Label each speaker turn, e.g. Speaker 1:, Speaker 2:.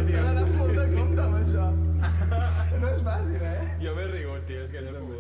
Speaker 1: S'ha d'anar molt de compte amb això. No és fàcil,
Speaker 2: Jo m'he rigut, tio, és que no puc.